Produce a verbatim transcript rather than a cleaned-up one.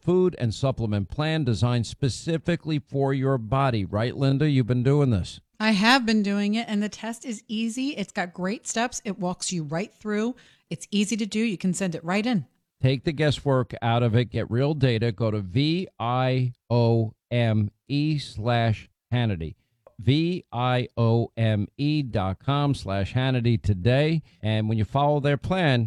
food and supplement plan designed specifically for your body. Right, Linda? You've been doing this. I have been doing it, and the test is easy. It's got great steps. It walks you right through. It's easy to do. You can send it right in. Take the guesswork out of it. Get real data. Go to V I O M E slash Hannity. V I O M E dot com slash Hannity today. And when you follow their plan,